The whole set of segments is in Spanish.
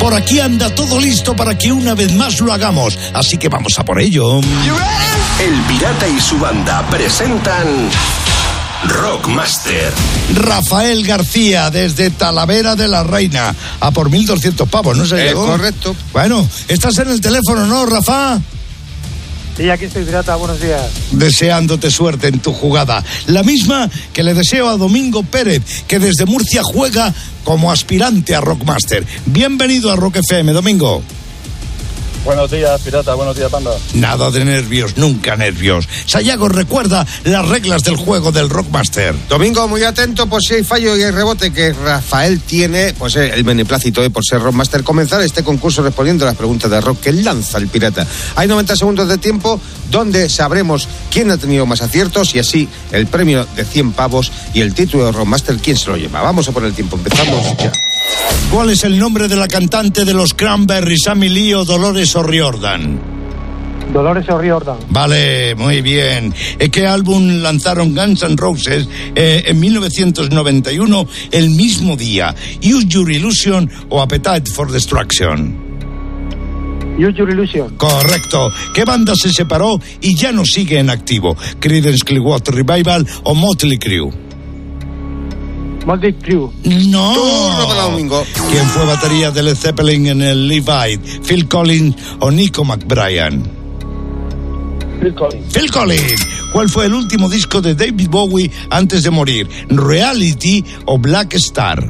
Por aquí anda todo listo para que una vez más lo hagamos. Así que vamos a por ello. El Pirata y su banda presentan Rockmaster. Rafael García, desde Talavera de la Reina. A por 1.200 pavos, ¿no se llegó? Correcto. Bueno, estás en el teléfono, ¿no, Rafa? Sí, aquí estoy, Pirata, buenos días. Deseándote suerte en tu jugada. La misma que le deseo a Domingo Pérez, que desde Murcia juega como aspirante a Rockmaster. Bienvenido a Rock FM, Domingo. Buenos días, Pirata, buenos días, Panda. Nada de nervios, nunca nervios. Sayago recuerda las reglas del juego del Rockmaster. Domingo, muy atento por si hay fallo y hay rebote que Rafael tiene, pues el beneplácito por ser Rockmaster. Comenzar este concurso respondiendo a las preguntas de rock que lanza el Pirata. Hay 90 segundos de tiempo donde sabremos quién ha tenido más aciertos y así el premio de 100 pavos y el título de Rockmaster, quién se lo lleva. Vamos a por el tiempo, empezamos ya. ¿Cuál es el nombre de la cantante de los Cranberries, Sammy Lee o Dolores O'Riordan? Dolores O'Riordan. Vale, muy bien. ¿Qué álbum lanzaron Guns N' Roses en 1991 el mismo día? Use Your Illusion o Appetite for Destruction. Use Your Illusion. Correcto. ¿Qué banda se separó y ya no sigue en activo? Creedence Clearwater Revival o Motley Crue. Motley Crue. No. Domingo. ¿Quién fue batería de Led Zeppelin en el Live Aid? ¿Phil Collins o Nico McBride? Phil Collins. Phil Collins. ¿Cuál fue el último disco de David Bowie antes de morir? ¿Reality o Black Star?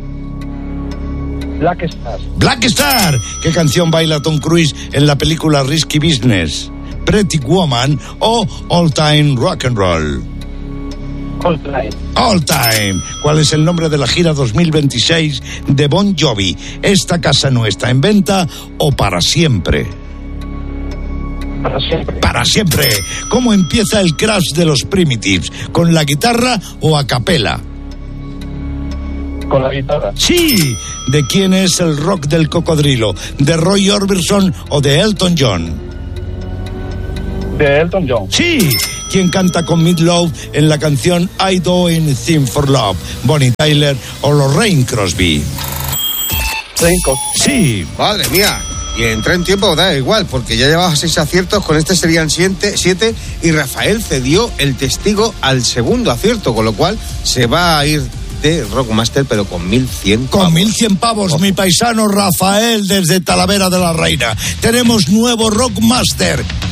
Black Star. Black Star. ¿Qué canción baila Tom Cruise en la película Risky Business? ¿Pretty Woman o All Time Rock and Roll? All Time. All Time. ¿Cuál es el nombre de la gira 2026 de Bon Jovi? ¿Esta casa no está en venta o para siempre? Para siempre. Para siempre. ¿Cómo empieza el Crash de los Primitives? ¿Con la guitarra o a capela? Con la guitarra. Sí. ¿De quién es el rock del cocodrilo? ¿De Roy Orbison o de Elton John? De Elton John. Sí. ¿Quién canta con Meat Loaf en la canción I Do Anything for Love? ¿Bonnie Tyler o Lorraine Crosby? Sí. Madre mía. Y entré en tiempo, da igual, porque ya llevaba 6 aciertos, con este serían 7, y Rafael cedió el testigo al segundo acierto, con lo cual se va a ir de Rockmaster, pero con 1.100 pavos. Con 1.100 pavos, mi paisano Rafael desde Talavera de la Reina. Tenemos nuevo Rockmaster.